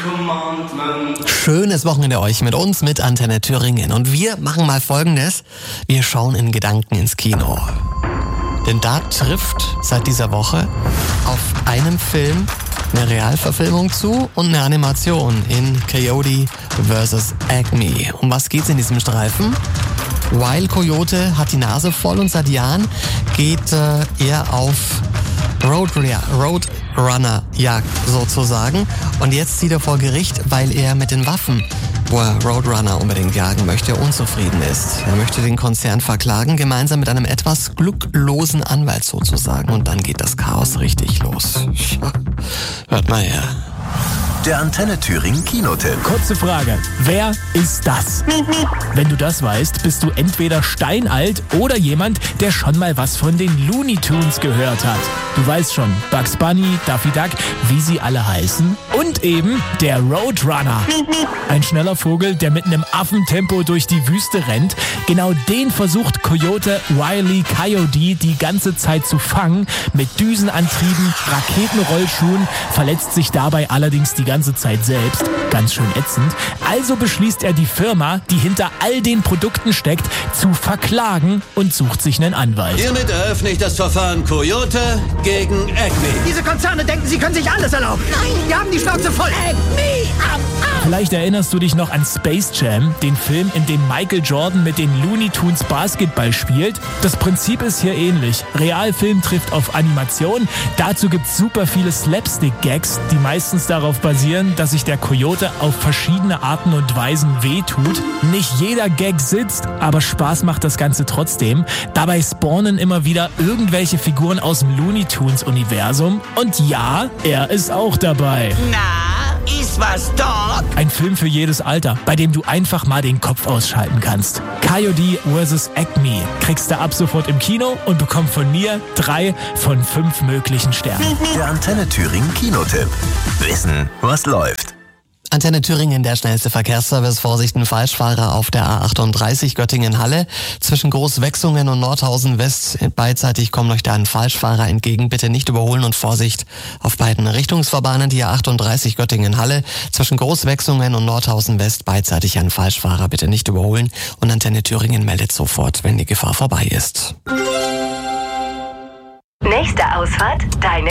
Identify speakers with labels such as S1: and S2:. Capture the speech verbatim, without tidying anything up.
S1: Schönes Wochenende euch mit uns, mit Antenne Thüringen. Und wir machen mal Folgendes. Wir schauen in Gedanken ins Kino. Denn da trifft seit dieser Woche auf einem Film eine Realverfilmung zu und eine Animation in Coyote versus. Acme. Um was geht's in diesem Streifen? Weil Coyote hat die Nase voll und seit Jahren geht äh, er auf Road, Roadrunner-Jagd sozusagen. Und jetzt zieht er vor Gericht, weil er mit den Waffen, wo er Roadrunner unbedingt jagen möchte, unzufrieden ist. Er möchte den Konzern verklagen, gemeinsam mit einem etwas glücklosen Anwalt sozusagen. Und dann geht das Chaos richtig los. Hört mal her.
S2: Der Antenne Thüringen Kinotipp.
S3: Kurze Frage, wer ist das? Wenn du das weißt, bist du entweder steinalt oder jemand, der schon mal was von den Looney Tunes gehört hat. Du weißt schon, Bugs Bunny, Daffy Duck, wie sie alle heißen. Und eben der Roadrunner. Ein schneller Vogel, der mit einem Affentempo durch die Wüste rennt. Genau den versucht Coyote Wile E. Coyote die ganze Zeit zu fangen. Mit Düsenantrieben, Raketenrollschuhen, verletzt sich dabei allerdings die ganze Zeit selbst. Ganz schön ätzend. Also beschließt er, die Firma, die hinter all den Produkten steckt, zu verklagen und sucht sich einen Anwalt.
S4: Hiermit eröffne ich das Verfahren Coyote gegen Acme.
S5: Diese Konzerne denken, sie können sich alles erlauben. Nein, wir haben die Schnauze voll. Acme, am Arsch.
S3: Vielleicht erinnerst du dich noch an Space Jam, den Film, in dem Michael Jordan mit den Looney Tunes Basketball spielt. Das Prinzip ist hier ähnlich. Realfilm trifft auf Animation. Dazu gibt's super viele Slapstick-Gags, die meistens darauf basieren, dass sich der Coyote auf verschiedene Arten und Weisen wehtut. Nicht jeder Gag sitzt, aber Spaß macht das Ganze trotzdem. Dabei spawnen immer wieder irgendwelche Figuren aus dem Looney Tunes Universum. Und ja, er ist auch dabei.
S5: Na, ist was dort?
S3: Ein Film für jedes Alter, bei dem du einfach mal den Kopf ausschalten kannst. Coyote versus. Acme kriegst du ab sofort im Kino und bekommst von mir drei von fünf möglichen Sternen.
S2: Der Antenne Thüringen Kinotipp. Wissen, was läuft.
S1: Antenne Thüringen, der schnellste Verkehrsservice. Vorsicht, ein Falschfahrer auf der A achtunddreißig Göttingen-Halle. Zwischen Großwechsungen und Nordhausen West beidseitig kommt euch da ein Falschfahrer entgegen. Bitte nicht überholen und Vorsicht auf beiden Richtungsfahrbahnen. Die A achtunddreißig Göttingen-Halle. Zwischen Großwechsungen und Nordhausen West beidseitig ein Falschfahrer. Bitte nicht überholen. Und Antenne Thüringen meldet sofort, wenn die Gefahr vorbei ist.
S6: Nächste Ausfahrt, deine